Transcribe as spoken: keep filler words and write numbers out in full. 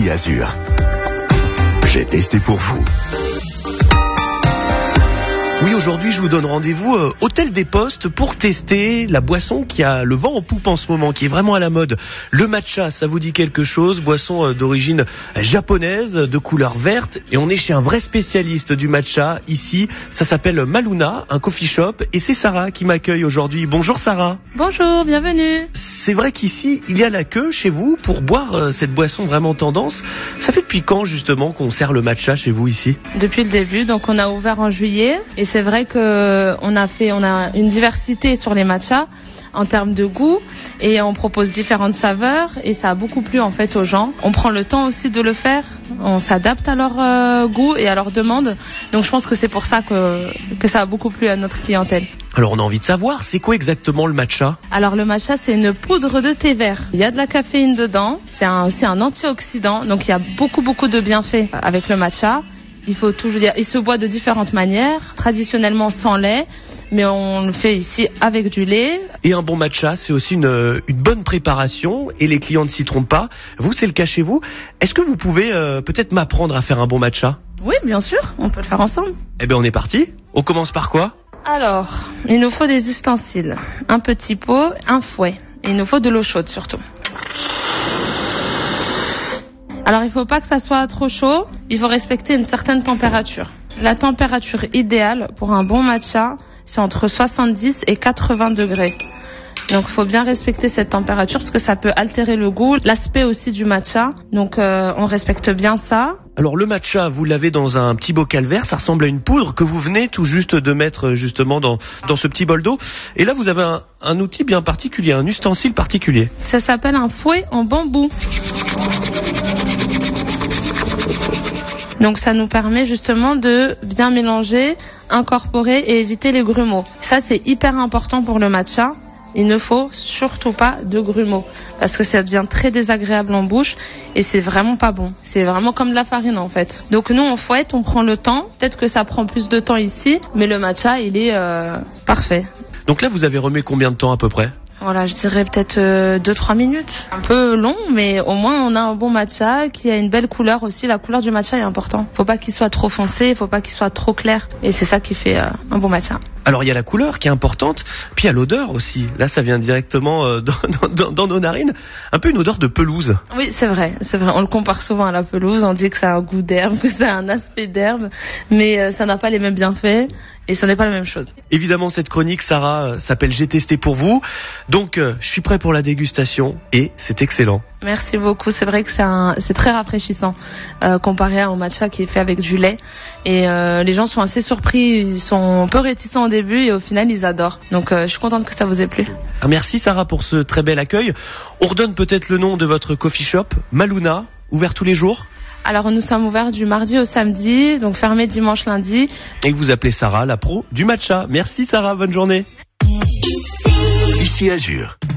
Ici Azur. J'ai testé pour vous. Oui, aujourd'hui, je vous donne rendez-vous euh, Hôtel des Postes pour tester la boisson qui a le vent en poupe en ce moment, qui est vraiment à la mode. Le matcha, ça vous dit quelque chose? Boisson euh, d'origine japonaise, de couleur verte. Et on est chez un vrai spécialiste du matcha ici. Ça s'appelle Maluna, un coffee shop. Et c'est Sarah qui m'accueille aujourd'hui. Bonjour Sarah. Bonjour, bienvenue. C'est vrai qu'ici, il y a la queue chez vous pour boire euh, cette boisson vraiment tendance. Ça fait depuis quand justement qu'on sert le matcha chez vous ici? Depuis le début, donc on a ouvert en juillet. Et c'est vrai que on a fait, on a une diversité sur les matchas en termes de goût et on propose différentes saveurs et ça a beaucoup plu en fait aux gens. On prend le temps aussi de le faire, on s'adapte à leur euh, goût et à leur demande. Donc je pense que c'est pour ça que que ça a beaucoup plu à notre clientèle. Alors on a envie de savoir, c'est quoi exactement le matcha? Alors le matcha, c'est une poudre de thé vert. Il y a de la caféine dedans, c'est un, aussi un antioxydant, donc il y a beaucoup beaucoup de bienfaits avec le matcha. Il faut toujours dire, il se boit de différentes manières, traditionnellement sans lait, mais on le fait ici avec du lait. Et un bon matcha, c'est aussi une, une bonne préparation et les clients ne s'y trompent pas. Vous, c'est le cas chez vous. Est-ce que vous pouvez euh, peut-être m'apprendre à faire un bon matcha? Oui, bien sûr, on peut le faire ensemble. Eh bien, on est parti. On commence par quoi? Alors, il nous faut des ustensiles, un petit pot, un fouet. Et il nous faut de l'eau chaude surtout. Alors, il ne faut pas que ça soit trop chaud, il faut respecter une certaine température. La température idéale pour un bon matcha, c'est entre soixante-dix et quatre-vingts degrés. Donc, il faut bien respecter cette température parce que ça peut altérer le goût, l'aspect aussi du matcha. Donc, euh, on respecte bien ça. Alors, le matcha, vous l'avez dans un petit bocal vert, ça ressemble à une poudre que vous venez tout juste de mettre justement dans, dans ce petit bol d'eau. Et là, vous avez un, un outil bien particulier, un ustensile particulier. Ça s'appelle un fouet en bambou. Donc ça nous permet justement de bien mélanger, incorporer et éviter les grumeaux. Ça c'est hyper important pour le matcha. Il ne faut surtout pas de grumeaux parce que ça devient très désagréable en bouche et c'est vraiment pas bon. C'est vraiment comme de la farine en fait. Donc nous on fouette, on prend le temps. Peut-être que ça prend plus de temps ici, mais le matcha il est euh, parfait. Donc là vous avez remis combien de temps à peu près? Voilà, je dirais peut-être euh, deux trois minutes. Un peu long, mais au moins on a un bon matcha qui a une belle couleur aussi. La couleur du matcha est importante. Faut pas qu'il soit trop foncé, faut pas qu'il soit trop clair. Et c'est ça qui fait euh, un bon matcha. Alors il y a la couleur qui est importante, puis il y a l'odeur aussi. Là ça vient directement euh, dans, dans, dans nos narines. Un peu une odeur de pelouse. Oui, c'est vrai, c'est vrai. On le compare souvent à la pelouse. On dit que ça a un goût d'herbe, que ça a un aspect d'herbe, mais euh, ça n'a pas les mêmes bienfaits. Et ce n'est pas la même chose. Évidemment, cette chronique, Sarah, euh, s'appelle J'ai testé pour vous. Donc, euh, je suis prêt pour la dégustation et c'est excellent. Merci beaucoup. C'est vrai que c'est, un, c'est très rafraîchissant euh, comparé à un matcha qui est fait avec du lait. Et euh, les gens sont assez surpris. Ils sont un peu réticents au début et au final, ils adorent. Donc, euh, je suis contente que ça vous ait plu. Merci, Sarah, pour ce très bel accueil. On redonne peut-être le nom de votre coffee shop, Maluna, ouvert tous les jours? Alors nous sommes ouverts du mardi au samedi, donc fermés dimanche, lundi. Et vous appelez Sarah, la pro du matcha. Merci Sarah, bonne journée. Ici Azur.